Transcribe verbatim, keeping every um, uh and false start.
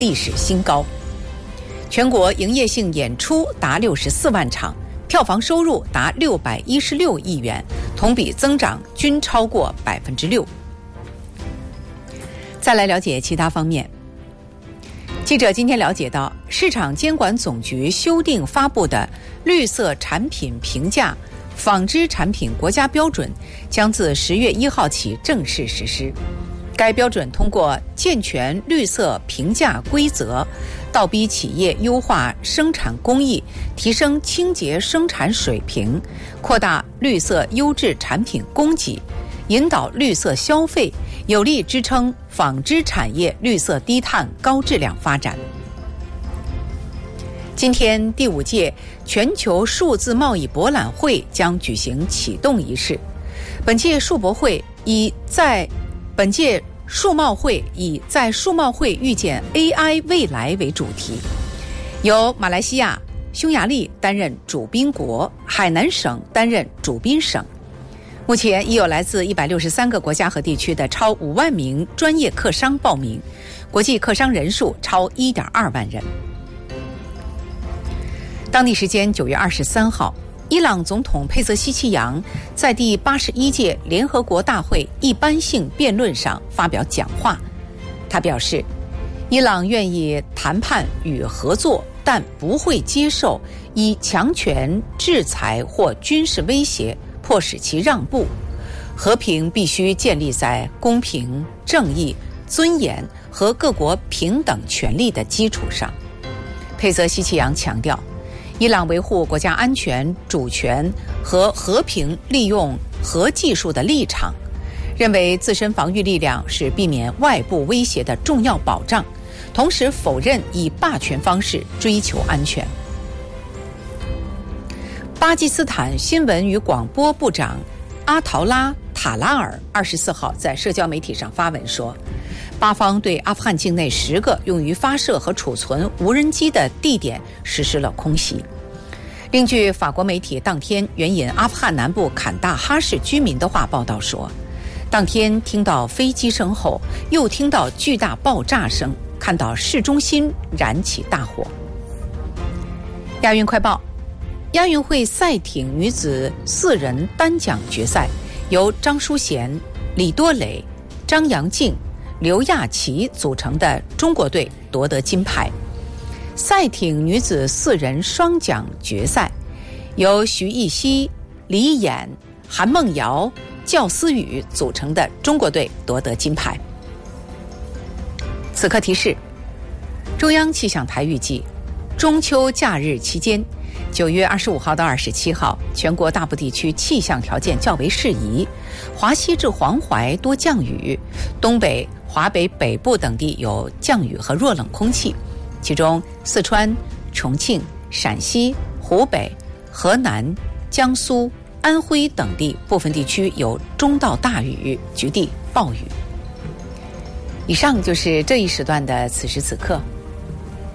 历史新高。全国营业性演出达六十四万场，票房收入达六百一十六亿元，同比增长均超过百分之六。再来了解其他方面。记者今天了解到，市场监管总局修订发布的绿色产品评价纺织产品国家标准将自十月一号起正式实施。该标准通过健全绿色评价规则，倒逼企业优化生产工艺，提升清洁生产水平，扩大绿色优质产品供给，引导绿色消费，有力支撑纺织产业绿色低碳高质量发展。今天第五届全球数字贸易博览会将举行启动仪式。本届数博会以在本届数贸会以在数贸会遇见 A I 未来为主题，由马来西亚、匈牙利担任主宾国，海南省担任主宾省。目前已有来自一百六十三个国家和地区的超五万名专业客商报名，国际客商人数超一点二万人。当地时间九月二十三号，伊朗总统佩泽希奇扬在第八十一届联合国大会一般性辩论上发表讲话。他表示，伊朗愿意谈判与合作，但不会接受以强权、制裁或军事威胁迫使其让步。和平必须建立在公平、正义、尊严和各国平等权利的基础上。佩泽希奇扬强调，伊朗维护国家安全、主权和和平利用核技术的立场，认为自身防御力量是避免外部威胁的重要保障，同时否认以霸权方式追求安全。巴基斯坦新闻与广播部长阿陶拉·塔拉尔二十四号在社交媒体上发文说，巴方对阿富汗境内十个用于发射和储存无人机的地点实施了空袭。另据法国媒体当天援引阿富汗南部坎大哈市居民的话报道说，当天听到飞机声后，又听到巨大爆炸声，看到市中心燃起大火。亚运快报：亚运会赛艇女子四人单桨决赛，由张淑娴、李多蕾、张洋静、刘亚琪组成的中国队夺得金牌。赛艇女子四人双桨决赛，由徐艺熙、李演、韩梦瑶、教思雨组成的中国队夺得金牌。此刻提示：中央气象台预计，中秋假日期间，九月二十五号到二十七号，全国大部地区气象条件较为适宜，华西至黄淮多降雨，东北、华北北部等地有降雨和弱冷空气，其中四川、重庆、陕西、湖北、河南、江苏、安徽等地部分地区有中到大雨，局地暴雨。以上就是这一时段的此时此刻。